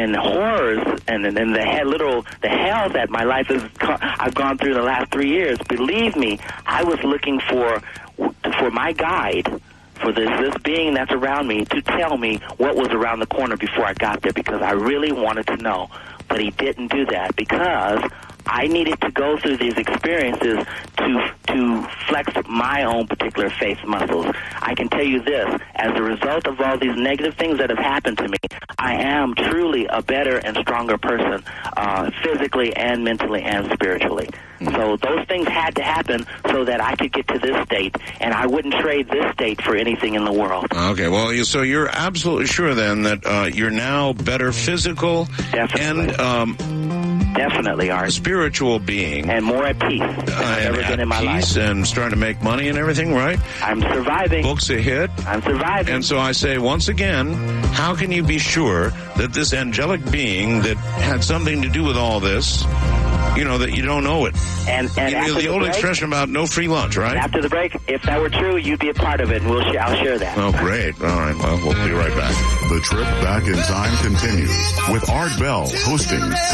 and horrors and the hell that my life I've gone through the last 3 years, believe me, I was looking for my guide, for this being that's around me, to tell me what was around the corner before I got there, because I really wanted to know. But he didn't do that, because I needed to go through these experiences to flex my own particular faith muscles. I can tell you this, as a result of all these negative things that have happened to me, I am truly a better and stronger person, physically and mentally and spiritually. So those things had to happen so that I could get to this state, and I wouldn't trade this state for anything in the world. Okay, well, so you're absolutely sure then that you're now better physical and definitely are a spiritual being, and more at peace than I've ever been in my life, and starting to make money and everything, right? I'm surviving. Books a hit. I'm surviving. And so I say once again, how can you be sure that this angelic being that had something to do with all this, that you don't know it? And the old expression about no free lunch, right? After the break, if that were true, you'd be a part of it, and I'll share that. Oh, great. All right, well, we'll be right back. The trip back in time continues with Art Bell hosting